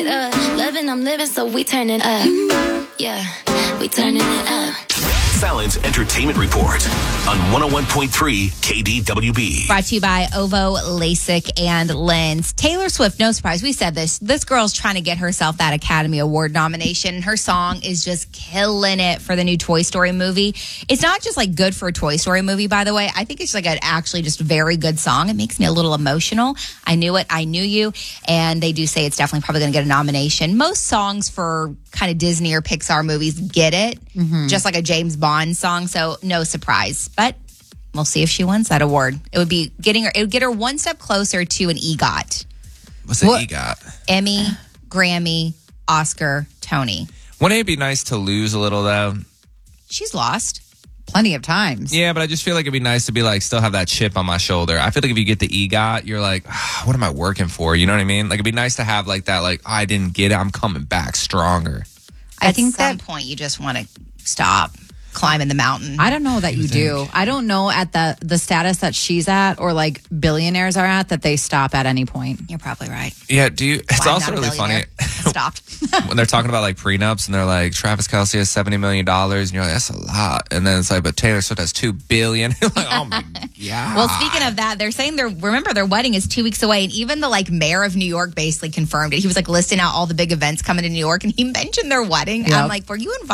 it up. Loving, I'm living, so we turning up. Yeah, we turning it up. Fallon's Entertainment Report on 101.3 KDWB. Brought to you by Ovo, LASIK, and Lens. Taylor Swift, no surprise. We said this. This girl's trying to get herself that Academy Award nomination. Her song is just killing it for the new Toy Story movie. It's not just like good for a Toy Story movie, by the way. I think it's like an actually just very good song. It makes me a little emotional. I Knew It, I Knew You. And they do say it's definitely probably going to get a nomination. Most songs for kind of Disney or Pixar movies get it, just like a James Bond song. So no surprise. But we'll see if she wins that award. It would be it would get her one step closer to an EGOT. What's an EGOT? Emmy, Grammy, Oscar, Tony. Wouldn't it be nice to lose a little, though? She's lost plenty of times. Yeah, but I just feel like it'd be nice to be like, still have that chip on my shoulder. I feel like if you get the EGOT, you're like, what am I working for? You know what I mean? Like, it'd be nice to have like that, like, I didn't get it. I'm coming back stronger. I think at some point you just want to stop climbing the mountain. I don't know that you do. I don't know at the status that she's at or like billionaires are at that they stop at any point. You're probably right. Yeah, it's also really funny. Stopped. When they're talking about like prenups and they're like, Travis Kelce has $70 million and you're like, that's a lot. And then it's like, but Taylor Swift has $2 billion. You're like, oh my God. Well, speaking of that, they're saying remember their wedding is 2 weeks away, and even the like mayor of New York basically confirmed it. He was like listing out all the big events coming to New York, and he mentioned their wedding. Yep. I'm like, were you invited?